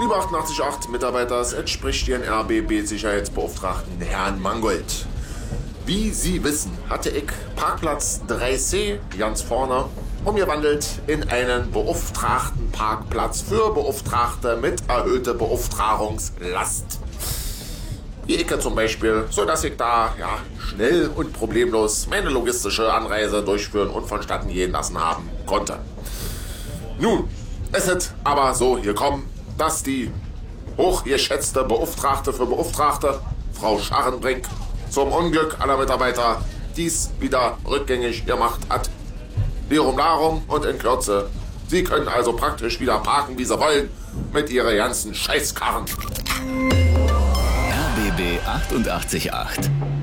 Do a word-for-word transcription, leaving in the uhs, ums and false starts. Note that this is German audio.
Liebe achtundachtzig Komma acht Mitarbeiter, es entspricht Ihren R B B-Sicherheitsbeauftragten Herrn Mangold. Wie Sie wissen, hatte ich Parkplatz drei C ganz vorne umgewandelt in einen beauftragten Parkplatz für Beauftragte mit erhöhter Beauftragungslast. Wie ich zum Beispiel, sodass ich da ja, schnell und problemlos meine logistische Anreise durchführen und vonstatten gehen lassen haben konnte. Nun, es ist aber so gekommen, dass die hochgeschätzte Beauftragte für Beauftragte, Frau Scharrenbrink, zum Unglück aller Mitarbeiter dies wieder rückgängig gemacht hat. Lirum Larum und in Kürze. Sie können also praktisch wieder parken, wie Sie wollen, mit Ihren ganzen Scheißkarren. R B B achtundachtzig Komma acht